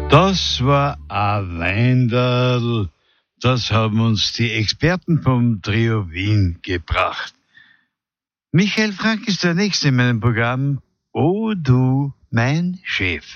Das war ein Weinderl. Das haben uns die Experten vom Trio Wien gebracht. Michael Frank ist der Nächste in meinem Programm. Oh du, mein Chef.